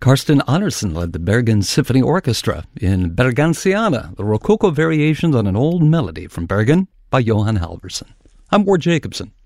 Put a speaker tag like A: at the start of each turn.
A: Karsten Andersen led the Bergen Symphony Orchestra in Bergensiana, the Rococo variations on an old melody from Bergen by Johan Halvorsen. I'm Ward Jacobson.